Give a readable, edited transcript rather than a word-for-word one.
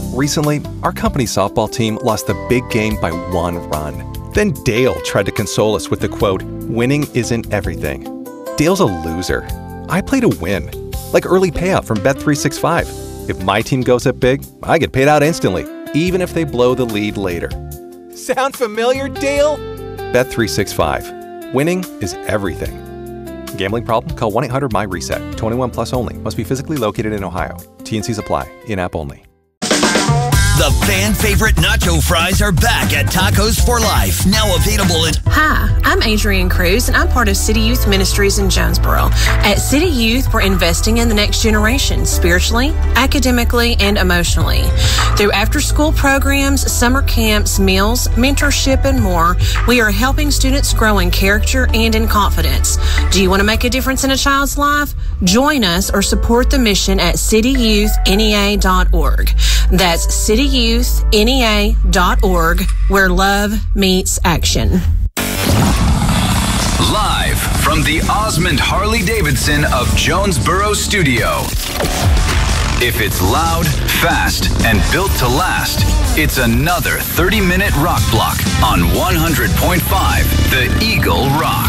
Recently, our company softball team lost the big game by 1 run. Then Dale tried to console us with the quote, "Winning isn't everything." Dale's a loser. I play to win, like early payout from Bet365. If my team goes up big, I get paid out instantly, even if they blow the lead later. Sound familiar, Dale? Bet365. Winning is everything. Gambling problem? Call 1-800-MY-RESET. 21 plus only. Must be physically located in Ohio. T&Cs apply. In-app only. The fan favorite nacho fries are back at Tacos for Life. Now available at... Hi, I'm Adrienne Cruz, and I'm part of City Youth Ministries in Jonesboro. At City Youth, we're investing in the next generation, spiritually, academically, and emotionally. Through after-school programs, summer camps, meals, mentorship, and more, we are helping students grow in character and in confidence. Do you want to make a difference in a child's life? Join us or support the mission at cityyouth.nea.org. That's cityyouth.nea.org, where love meets action. Live from the Osmond Harley-Davidson of Jonesboro Studio. If it's loud, fast, and built to last, it's another 30-minute rock block on 100.5 The Eagle Rock.